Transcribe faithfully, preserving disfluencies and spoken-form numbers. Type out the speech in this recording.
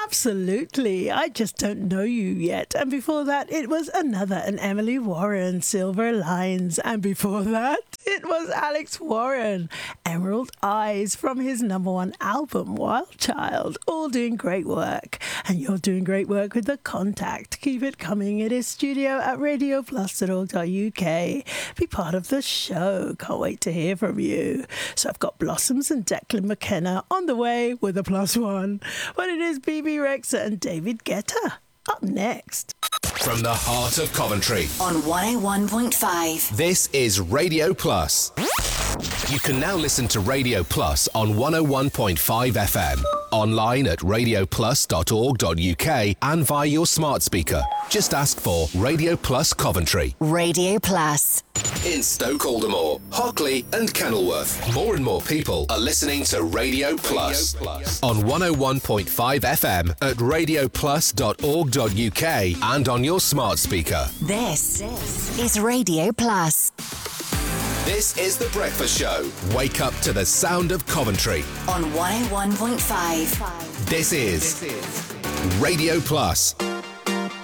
Absolutely. I Just Don't Know You Yet. And before that, it was another an Emily Warren, Silver Lines. And before that, it was Alex Warren, Emerald Eyes, from his number one album, Wild Child. All doing great work. And you're doing great work with The Contact. Keep it coming. It is studio at radio plus dot org dot U K. Be part of the show. Can't wait to hear from you. So I've got Blossoms and Declan McKenna on the way with a plus one. But it is B B Rexa and David Guetta up next. From the heart of Coventry on one oh one point five. This is Radio Plus. You can now listen to Radio Plus on one oh one point five F M, online at radio plus dot org dot U K and via your smart speaker. Just ask for Radio Plus Coventry. Radio Plus. In Stoke Aldermore, Hockley and Kenilworth, more and more people are listening to Radio Plus, Radio Plus. On one oh one point five F M at radio plus dot org dot U K and on your smart speaker. This is Radio Plus. This is The Breakfast Show. Wake up to the sound of Coventry. On one oh one point five. This is Radio Plus.